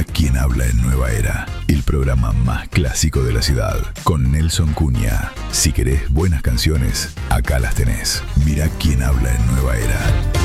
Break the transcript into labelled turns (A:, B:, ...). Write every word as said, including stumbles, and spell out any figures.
A: Mira quién habla en Nueva Era, el programa más clásico de la ciudad, con Nelson Cunha. Si querés buenas canciones, acá las tenés. Mira quién habla en Nueva Era.